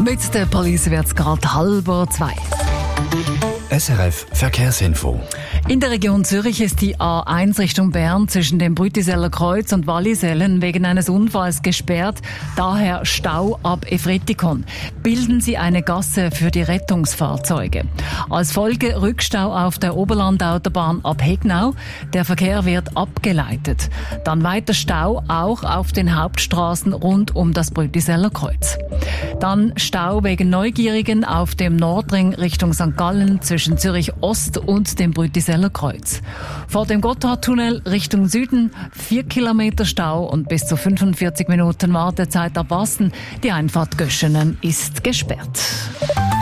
Mit der Polizei wird es gerade 1:30. SRF Verkehrsinfo. In der Region Zürich ist die A1 Richtung Bern zwischen dem Brütiseller Kreuz und Wallisellen wegen eines Unfalls gesperrt. Daher Stau ab Efretikon. Bilden Sie eine Gasse für die Rettungsfahrzeuge. Als Folge Rückstau auf der Oberlandautobahn ab Hegnau. Der Verkehr wird abgeleitet. Dann weiter Stau auch auf den Hauptstraßen rund um das Brütiseller Kreuz. Dann Stau wegen Neugierigen auf dem Nordring Richtung St. Gallen zwischen Zürich Ost und dem Brütiseller Kreuz. Vor dem Gotthardtunnel Richtung Süden 4 Kilometer Stau und bis zu 45 Minuten Wartezeit ab Wassen. Die Einfahrt Göschenen ist gesperrt.